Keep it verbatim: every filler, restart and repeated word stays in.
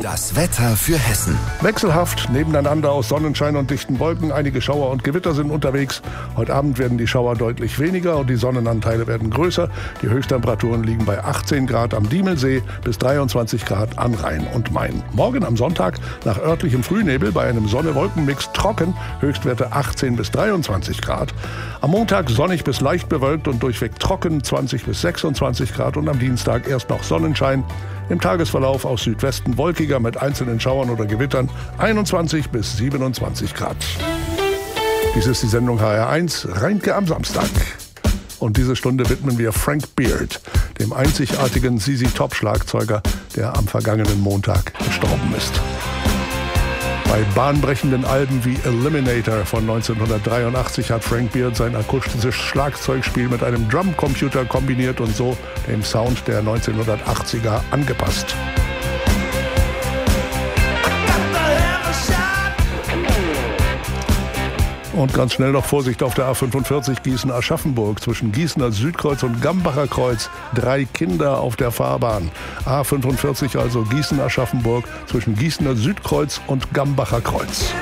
Das Wetter für Hessen. Wechselhaft, nebeneinander aus Sonnenschein und dichten Wolken. Einige Schauer und Gewitter sind unterwegs. Heute Abend werden die Schauer deutlich weniger und die Sonnenanteile werden größer. Die Höchsttemperaturen liegen bei achtzehn Grad am Diemelsee bis dreiundzwanzig Grad an Rhein und Main. Morgen am Sonntag nach örtlichem Frühnebel bei einem Sonne-Wolken-Mix trocken. Höchstwerte achtzehn bis dreiundzwanzig Grad. Am Montag sonnig bis leicht bewölkt und durchweg trocken, zwanzig bis sechsundzwanzig Grad. Und am Dienstag erst noch Sonnenschein. Im Tagesverlauf aus Südwesten wolkiger mit einzelnen Schauern oder Gewittern, einundzwanzig bis siebenundzwanzig Grad. Dies ist die Sendung H R eins, Reinke am Samstag. Und diese Stunde widmen wir Frank Beard, dem einzigartigen Z Z Top-Schlagzeuger, der am vergangenen Montag gestorben ist. Bei bahnbrechenden Alben wie Eliminator von neunzehnhundertdreiundachtzig hat Frank Beard sein akustisches Schlagzeugspiel mit einem Drumcomputer kombiniert und so den Sound der neunzehnhundertachtziger angepasst. Und ganz schnell noch Vorsicht auf der A fünfundvierzig Gießen-Aschaffenburg zwischen Gießener Südkreuz und Gambacher Kreuz. Drei Kinder auf der Fahrbahn. A fünfundvierzig also Gießen-Aschaffenburg zwischen Gießener Südkreuz und Gambacher Kreuz.